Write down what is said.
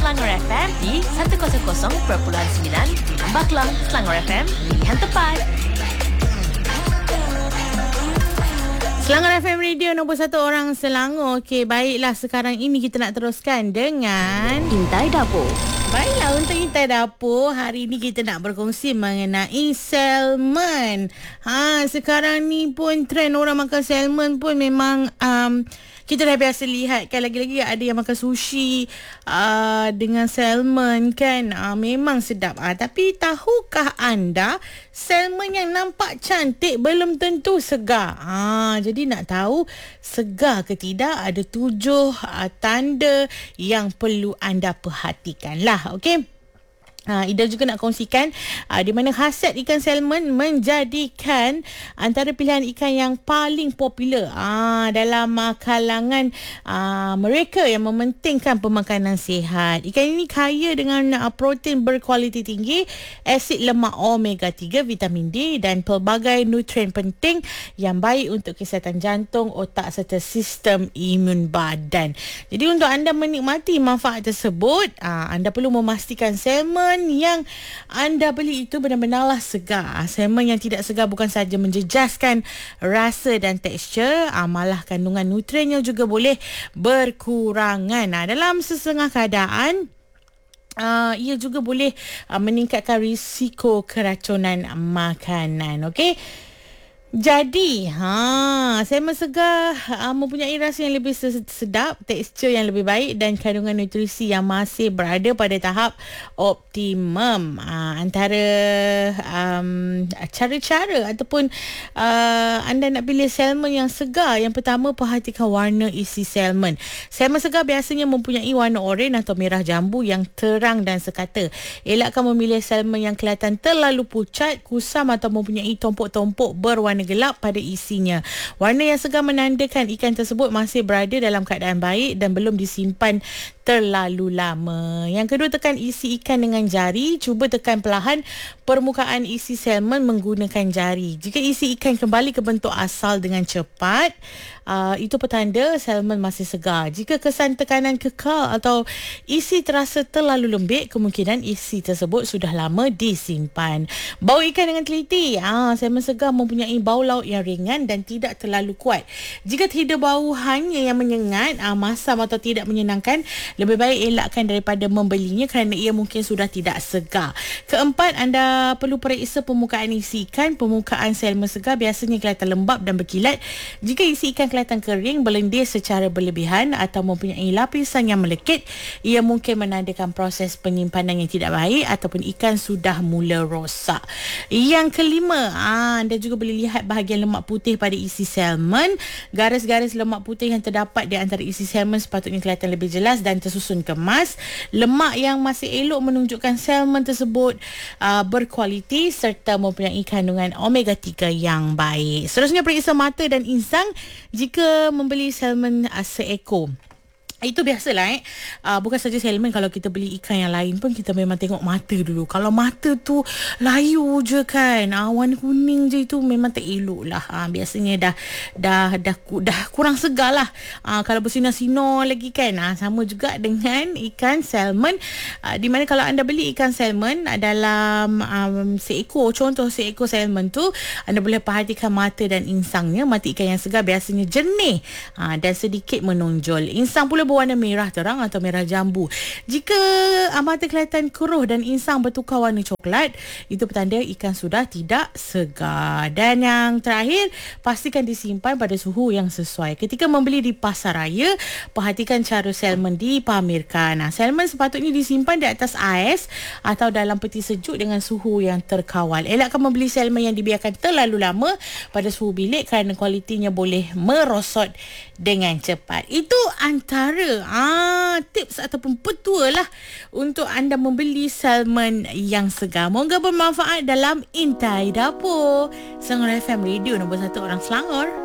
Selangor FM di 100.9 di Lembah Kelang. Selangor FM, pilihan tepat. Selangor FM Radio nombor 1 orang Selangor. Okey, baiklah, sekarang ini kita nak teruskan dengan Intai Dapur. Baiklah, untuk Intai Dapur, hari ni kita nak berkongsi mengenai salmon. Sekarang ni pun trend orang makan salmon pun memang kita dah biasa lihat kan. Lagi-lagi ada yang makan sushi dengan salmon kan. Memang sedap. Tapi tahukah anda, salmon yang nampak cantik belum tentu segar. Jadi nak tahu segar ke tidak, ada 7 tanda yang perlu anda perhatikan lah. Okey. Ida juga nak kongsikan di mana khasiat ikan salmon menjadikan antara pilihan ikan yang paling popular dalam kalangan mereka yang mementingkan pemakanan sihat. Ikan ini kaya dengan protein berkualiti tinggi, asid lemak omega 3, vitamin D dan pelbagai nutrien penting yang baik untuk kesihatan jantung, otak serta sistem imun badan. Jadi untuk anda menikmati manfaat tersebut, anda perlu memastikan salmon yang anda beli itu benar-benarlah segar. Salmon yang tidak segar bukan sahaja menjejaskan rasa dan tekstur, malah kandungan nutriennya juga boleh berkurangan. Dalam sesetengah keadaan, ia juga boleh meningkatkan risiko keracunan makanan. Okey. Jadi, salmon segar mempunyai rasa yang lebih sedap, tekstur yang lebih baik dan kandungan nutrisi yang masih berada pada tahap optimum. Antara cara-cara ataupun anda nak pilih salmon yang segar, yang pertama, perhatikan warna isi salmon. Salmon segar biasanya mempunyai warna oranye atau merah jambu yang terang dan sekata. Elakkan memilih salmon yang kelihatan terlalu pucat, kusam atau mempunyai tompok-tompok berwarna gelap pada isinya. Warna yang segar menandakan ikan tersebut masih berada dalam keadaan baik dan belum disimpan terlalu lama. Yang kedua, tekan isi ikan dengan jari. Cuba tekan perlahan permukaan isi salmon menggunakan jari. Jika isi ikan kembali ke bentuk asal dengan cepat, itu petanda salmon masih segar. Jika kesan tekanan kekal atau isi terasa terlalu lembik, kemungkinan isi tersebut sudah lama disimpan. Bau ikan dengan teliti. Salmon segar mempunyai bau laut yang ringan dan tidak terlalu kuat. Jika tidak bau hanya yang menyengat, masam atau tidak menyenangkan, lebih baik elakkan daripada membelinya kerana ia mungkin sudah tidak segar. Keempat, anda perlu periksa permukaan isi ikan. Permukaan salmon segar biasanya kelihatan lembap dan berkilat. Jika isi ikan kelihatan kering, berlendir secara berlebihan atau mempunyai lapisan yang melekit, ia mungkin menandakan proses penyimpanan yang tidak baik ataupun ikan sudah mula rosak. Yang kelima, anda juga boleh lihat bahagian lemak putih pada isi salmon. Garis-garis lemak putih yang terdapat di antara isi salmon sepatutnya kelihatan lebih jelas dan tersusun kemas. Lemak yang masih elok menunjukkan salmon tersebut berkualiti serta mempunyai kandungan omega 3 yang baik. Seterusnya, periksa mata dan insang jika membeli salmon seekor. Itu biasalah bukan saja salmon, kalau kita beli ikan yang lain pun kita memang tengok mata dulu. Kalau mata tu layu je kan, warna kuning je, itu memang tak elok lah. Biasanya dah kurang segar lah. Kalau bersinar-sinar lagi kan, sama juga dengan ikan salmon. Di mana kalau anda beli ikan salmon dalam seekor, contoh seekor salmon tu, anda boleh perhatikan mata dan insangnya. Mata ikan yang segar biasanya jernih dan sedikit menonjol. Insang pula berwarna merah terang atau merah jambu. Jika mata kelihatan keruh dan insang bertukar warna coklat, itu petanda ikan sudah tidak segar. Dan yang terakhir, pastikan disimpan pada suhu yang sesuai. Ketika membeli di pasar raya, perhatikan cara salmon dipamerkan. Salmon sepatutnya disimpan di atas ais atau dalam peti sejuk dengan suhu yang terkawal. Elakkan membeli salmon yang dibiarkan terlalu lama pada suhu bilik kerana kualitinya boleh merosot dengan cepat. Itu antara tips ataupun petua lah untuk anda membeli salmon yang segar. Moga bermanfaat dalam Intai Dapur. Selangor FM Radio nombor 1 orang Selangor.